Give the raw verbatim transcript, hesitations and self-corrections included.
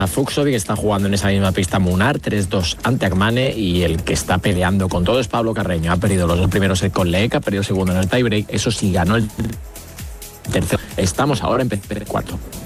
Fucsovics, está jugando en esa misma pista Munar, tres dos ante Akmane, y el que está peleando con todo es Pablo Carreño. Ha perdido los dos primeros sets con Leek, ha perdido el segundo en el tiebreak, eso sí, ganó el tercero. Estamos ahora en P C cuatro.